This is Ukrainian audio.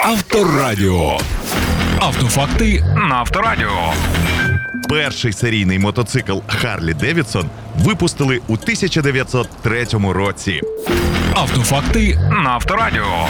Авторадіо. Автофакти на Авторадіо. Перший серійний мотоцикл Харлі Девідсон випустили у 1903 році. Автофакти на Авторадіо.